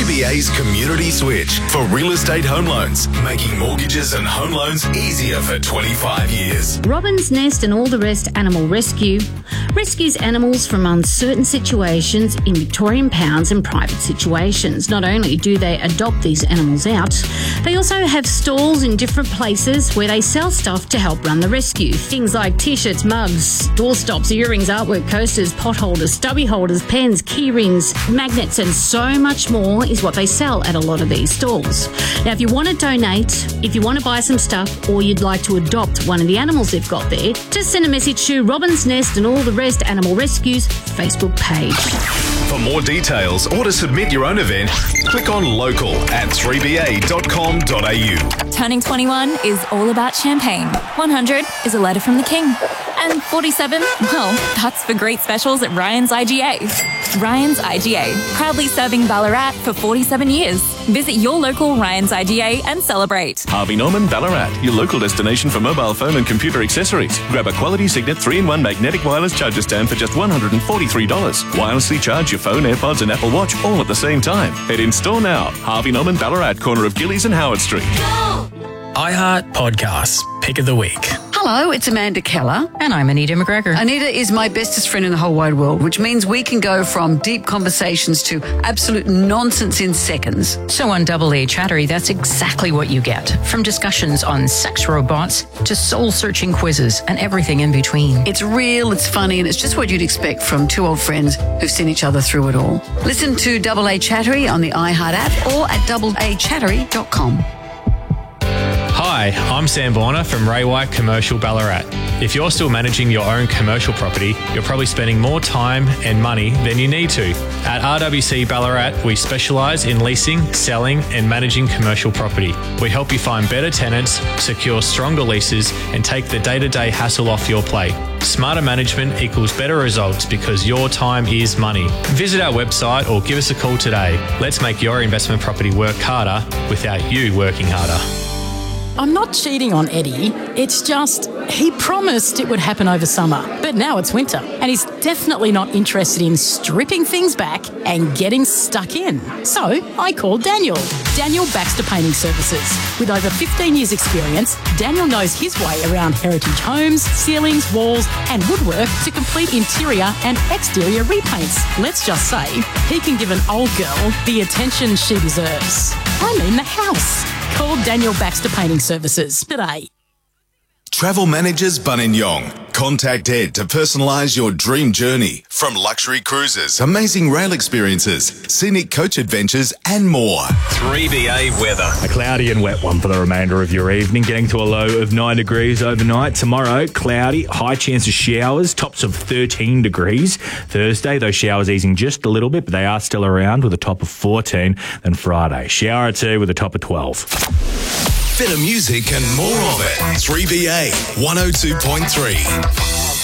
3BA's Community Switch for real estate home loans, making mortgages and home loans easier for 25 years. Robin's Nest and All the Rest Animal Rescue rescues animals from uncertain situations in Victorian pounds and private situations. Not only do they adopt these animals out, they also have stalls in different places where they sell stuff to help run the rescue. Things like t-shirts, mugs, doorstops, earrings, artwork, coasters, pot holders, stubby holders, pens, key rings, magnets, and so much more is what they sell at a lot of these stalls. Now, if you want to donate, if you want to buy some stuff, or you'd like to adopt one of the animals they've got there, just send a message to Robin's Nest and All the Rest Animal Rescue's Facebook page. For more details or to submit your own event, click on local at 3ba.com.au. Turning 21 is all about champagne. 100 is a letter from the king. And 47, well, that's for great specials at Ryan's IGA. Ryan's IGA, proudly serving Ballarat for 47 years. Visit your local Ryan's IGA and celebrate. Harvey Norman Ballarat, your local destination for mobile phone and computer accessories. Grab a quality Signet 3-in-1 magnetic wireless charger stand for just $143. Wirelessly charge your phone, AirPods and Apple Watch all at the same time. Head in store now. Harvey Norman Ballarat, corner of Gillies and Howard Street. iHeart Podcasts, Pick of the Week. Hello, it's Amanda Keller. And I'm Anita McGregor. Anita is my bestest friend in the whole wide world, which means we can go from deep conversations to absolute nonsense in seconds. So on Double A Chattery, that's exactly what you get. From discussions on sex robots to soul-searching quizzes and everything in between. It's real, it's funny, and it's just what you'd expect from two old friends who've seen each other through it all. Listen to Double A Chattery on the iHeart app or at doubleachattery.com. Hi, I'm Sam Borner from Ray White Commercial Ballarat. If you're still managing your own commercial property, you're probably spending more time and money than you need to. At RWC Ballarat, we specialise in leasing, selling and managing commercial property. We help you find better tenants, secure stronger leases and take the day-to-day hassle off your plate. Smarter management equals better results because your time is money. Visit our website or give us a call today. Let's make your investment property work harder without you working harder. I'm not cheating on Eddie. It's just he promised it would happen over summer, but now it's winter and he's definitely not interested in stripping things back and getting stuck in. So I called Daniel Baxter Painting Services. With over 15 years experience, Daniel knows his way around heritage homes, ceilings, walls and woodwork to complete interior and exterior repaints. Let's just say he can give an old girl the attention she deserves. I mean the house. Call Daniel Baxter Painting Services today. Travel Managers Buninyong. Contact Ed to personalise your dream journey. From luxury cruises, amazing rail experiences, scenic coach adventures and more. 3BA weather. A cloudy and wet one for the remainder of your evening, getting to a low of 9 degrees overnight. Tomorrow, cloudy, high chance of showers, tops of 13 degrees. Thursday, those showers easing just a little bit, but they are still around with a top of 14. Then Friday, shower or two with a top of 12. Better music and more of it. 3BA 102.3.